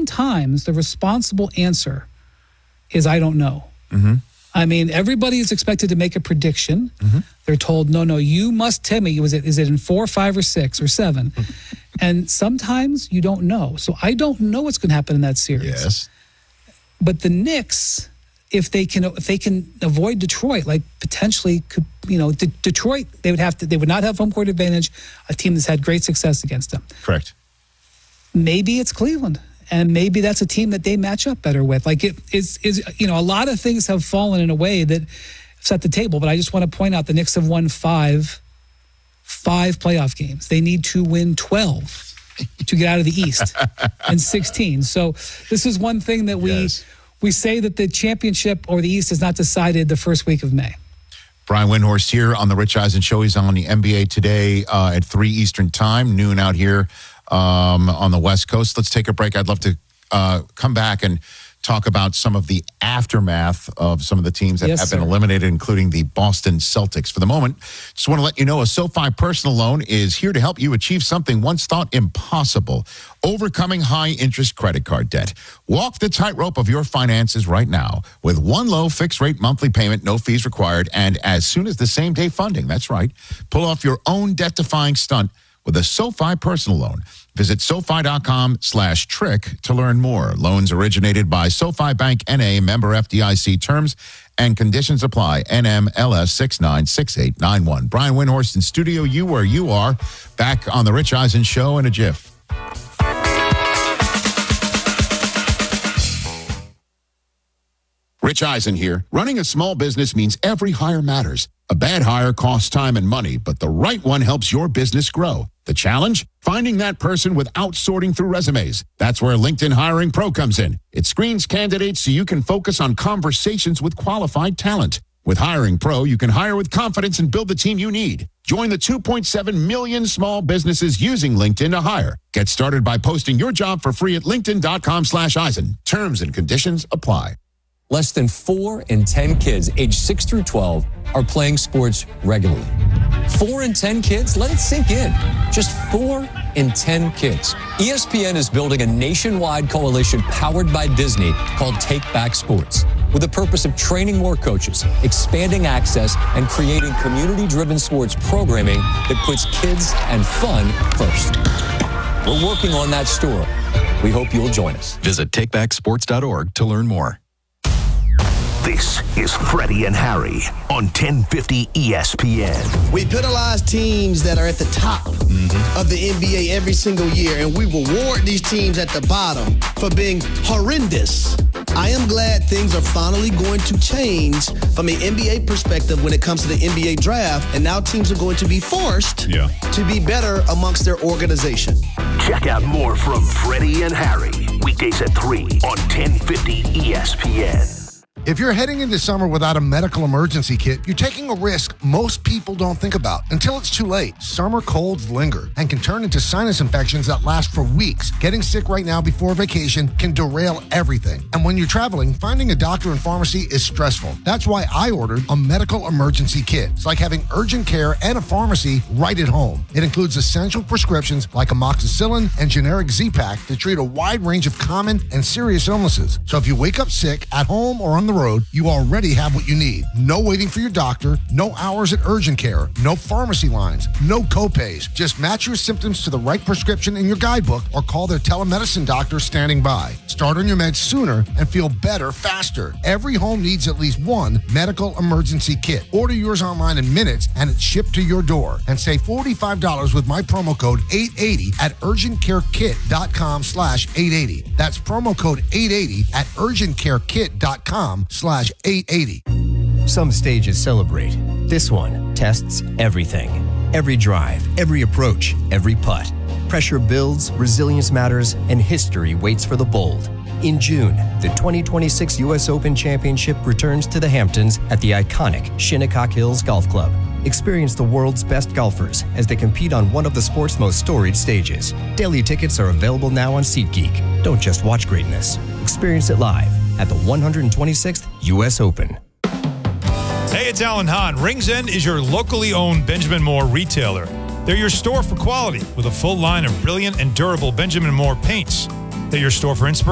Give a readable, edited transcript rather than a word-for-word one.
sometimes the responsible answer is, I don't know. Mm-hmm. I mean, everybody is expected to make a prediction. Mm-hmm. They're told, no, you must tell me, is it in 4, 5, or 6, or 7? And sometimes you don't know. So I don't know what's going to happen in that series. Yes. But the Knicks, if they can avoid Detroit, like potentially could, Detroit, they would not have home court advantage, a team that's had great success against them. Correct. Maybe it's Cleveland. And maybe that's a team that they match up better with. Like it is, a lot of things have fallen in a way that set the table. But I just want to point out the Knicks have won five playoff games. They need to win 12 to get out of the East and 16. So this is one thing that we say that the championship or the East is not decided the first week of May. Brian Windhorst here on the Rich Eisen Show. He's on the NBA Today at 3 Eastern Time, noon out here on the West Coast. Let's take a break. I'd love to come back and talk about some of the aftermath of some of the teams that have been eliminated, including the Boston Celtics. For the moment, just want to let you know a SoFi personal loan is here to help you achieve something once thought impossible: overcoming high-interest credit card debt. Walk the tightrope of your finances right now with one low fixed-rate monthly payment, no fees required, and as soon as the same-day funding. That's right. Pull off your own debt-defying stunt with a SoFi personal loan. Visit SoFi.com/trick to learn more. Loans originated by SoFi Bank N.A., member FDIC. Terms and conditions apply. NMLS 696891. Brian Windhorst in studio, you where you are. Back on the Rich Eisen Show in a jiff. Rich Eisen here. Running a small business means every hire matters. A bad hire costs time and money, but the right one helps your business grow. The challenge? Finding that person without sorting through resumes. That's where LinkedIn Hiring Pro comes in. It screens candidates so you can focus on conversations with qualified talent. With Hiring Pro, you can hire with confidence and build the team you need. Join the 2.7 million small businesses using LinkedIn to hire. Get started by posting your job for free at linkedin.com/Eisen. Terms and conditions apply. Less than 4 in 10 kids aged 6 through 12 are playing sports regularly. 4 in 10 kids? Let it sink in. Just 4 in 10 kids. ESPN is building a nationwide coalition powered by Disney called Take Back Sports, with the purpose of training more coaches, expanding access, and creating community-driven sports programming that puts kids and fun first. We're working on that story. We hope you'll join us. Visit takebacksports.org to learn more. This is Freddie and Harry on 1050 ESPN. We penalize teams that are at the top of the NBA every single year, and we reward these teams at the bottom for being horrendous. I am glad things are finally going to change from an NBA perspective when it comes to the NBA draft, and now teams are going to be forced to be better amongst their organization. Check out more from Freddie and Harry, weekdays at 3 on 1050 ESPN. If you're heading into summer without a medical emergency kit, you're taking a risk most people don't think about until it's too late. Summer colds linger and can turn into sinus infections that last for weeks. Getting sick right now before vacation can derail everything. And when you're traveling, finding a doctor and pharmacy is stressful. That's why I ordered a medical emergency kit. It's like having urgent care and a pharmacy right at home. It includes essential prescriptions like amoxicillin and generic Z-Pak to treat a wide range of common and serious illnesses. So if you wake up sick at home or on the road, you already have what you need. No waiting for your doctor, no hours at urgent care, no pharmacy lines, no copays. Just match your symptoms to the right prescription in your guidebook or call their telemedicine doctor standing by. Start on your meds sooner and feel better faster. Every home needs at least one medical emergency kit. Order yours online in minutes and it's shipped to your door. And save $45 with my promo code 880 at urgentcarekit.com/880. That's promo code 880 at urgentcarekit.com/880. Some stages celebrate. This one tests everything. Every drive, every approach, every putt. Pressure builds, resilience matters, and history waits for the bold. In June, the 2026 U.S. Open Championship returns to the Hamptons at the iconic Shinnecock Hills Golf Club. Experience the world's best golfers as they compete on one of the sport's most storied stages. Daily tickets are available now on SeatGeek. Don't just watch greatness. Experience it live at the 126th U.S. Open. Hey, it's Alan Hahn. Rings End is your locally owned Benjamin Moore retailer. They're your store for quality with a full line of brilliant and durable Benjamin Moore paints. They're your store for inspiration.